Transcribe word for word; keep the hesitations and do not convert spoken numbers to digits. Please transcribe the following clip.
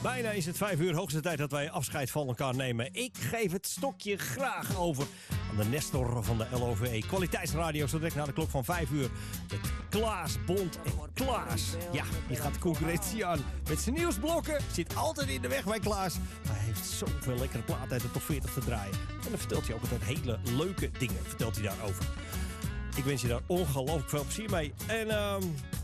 Bijna is het vijf uur, hoogste tijd dat wij afscheid van elkaar nemen. Ik geef het stokje graag over aan de Nestor van de L O V E. Kwaliteitsradio, zo direct na de klok van vijf uur. Met Klaas Bond en Klaas. Ja, die gaat concurrentie aan met zijn nieuwsblokken. Zit altijd in de weg bij Klaas. Maar hij heeft zoveel lekkere platen uit de top veertig te draaien. En dan vertelt hij ook altijd hele leuke dingen. Vertelt hij daarover. Ik wens je daar ongelooflijk veel plezier mee. En... Uh,